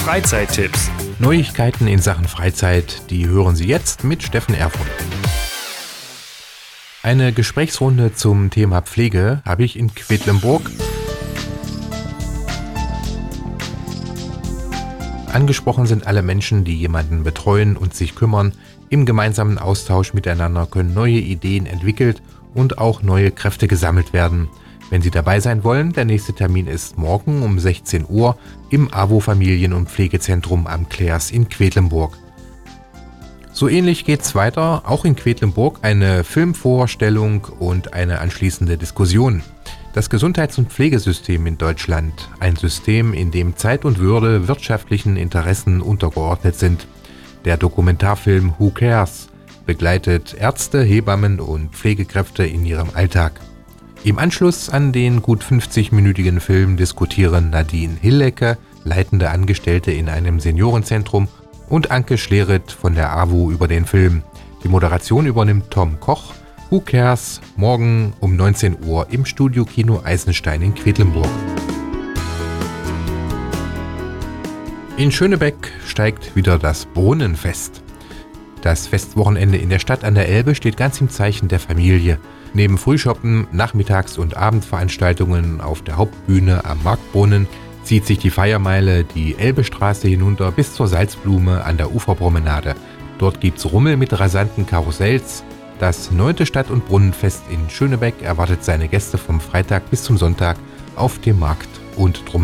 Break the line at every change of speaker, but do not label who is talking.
Freizeittipps.
Neuigkeiten in Sachen Freizeit, die hören Sie jetzt mit Steffen Erfurt. Eine Gesprächsrunde zum Thema Pflege habe ich in Quedlinburg. Angesprochen sind alle Menschen, die jemanden betreuen und sich kümmern. Im gemeinsamen Austausch miteinander können neue Ideen entwickelt und auch neue Kräfte gesammelt werden. Wenn Sie dabei sein wollen, der nächste Termin ist morgen um 16 Uhr im AWO Familien- und Pflegezentrum am Kleers in Quedlinburg. So ähnlich geht's weiter, auch in Quedlinburg eine Filmvorstellung und eine anschließende Diskussion. Das Gesundheits- und Pflegesystem in Deutschland, ein System, in dem Zeit und Würde wirtschaftlichen Interessen untergeordnet sind. Der Dokumentarfilm Who Cares begleitet Ärzte, Hebammen und Pflegekräfte in ihrem Alltag. Im Anschluss an den gut 50-minütigen Film diskutieren Nadine Hillecke, leitende Angestellte in einem Seniorenzentrum, und Anke Schleret von der AWO über den Film. Die Moderation übernimmt Tom Koch. Who Cares? Morgen um 19 Uhr im Studio Kino Eisenstein in Quedlinburg. In Schönebeck steigt wieder das Brunnenfest. Das Festwochenende in der Stadt an der Elbe steht ganz im Zeichen der Familie. Neben Frühschoppen, Nachmittags- und Abendveranstaltungen auf der Hauptbühne am Marktbrunnen zieht sich die Feiermeile die Elbestraße hinunter bis zur Salzblume an der Uferpromenade. Dort gibt's Rummel mit rasanten Karussells. Das 9. Stadt- und Brunnenfest in Schönebeck erwartet seine Gäste vom Freitag bis zum Sonntag auf dem Markt und drumherum.